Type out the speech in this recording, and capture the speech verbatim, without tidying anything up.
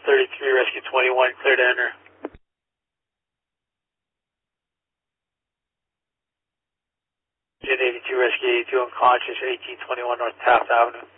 thirty-three, Rescue twenty-one, clear to enter. Jet eighty-two, Rescue eighty-two, unconscious, eighteen twenty-one North Taft Avenue.